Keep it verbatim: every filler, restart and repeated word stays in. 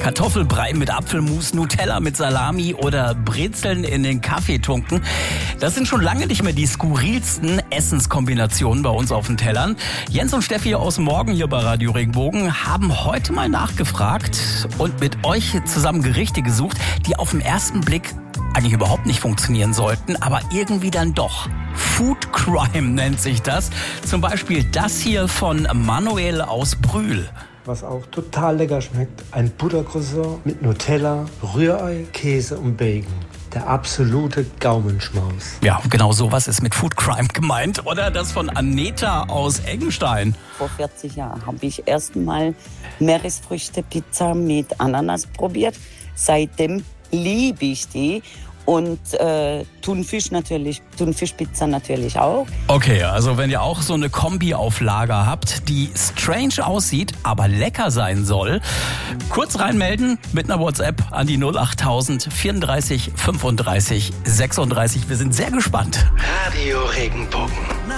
Kartoffelbrei mit Apfelmus, Nutella mit Salami oder Brezeln in den Kaffee tunken. Das sind schon lange nicht mehr die skurrilsten Essenskombinationen bei uns auf den Tellern. Jens und Steffi aus Morgen hier bei Radio Regenbogen haben heute mal nachgefragt und mit euch zusammen Gerichte gesucht, die auf den ersten Blick eigentlich überhaupt nicht funktionieren sollten, aber irgendwie dann doch. Food Crime nennt sich das. Zum Beispiel das hier von Manuel aus Brühl. Was auch total lecker schmeckt, ein Buttercroissant mit Nutella, Rührei, Käse und Bacon. Der absolute Gaumenschmaus. Ja, genau sowas ist mit Food Crime gemeint. Oder das von Aneta aus Eggenstein. Vor vierzig Jahren habe ich erstmal Meeresfrüchte-Pizza mit Ananas probiert. Seitdem liebe ich die. Und äh, Thunfisch natürlich, Thunfischpizza natürlich auch. Okay, also wenn ihr auch so eine Kombi auf Lager habt, die strange aussieht, aber lecker sein soll, kurz reinmelden mit einer WhatsApp an die null acht tausend vierunddreißig fünfunddreißig sechsunddreißig. Wir sind sehr gespannt. Radio Regenbogen.